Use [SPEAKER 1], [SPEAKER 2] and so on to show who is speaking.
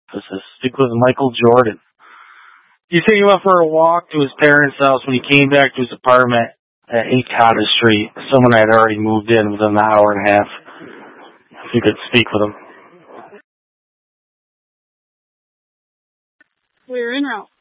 [SPEAKER 1] This is Speak with Michael Jordan. You say you went for a walk to his parents' house. When he came back to his apartment at 8 Cottage Street, someone had already moved in within an hour and a half. If you could speak with him.
[SPEAKER 2] We're en route.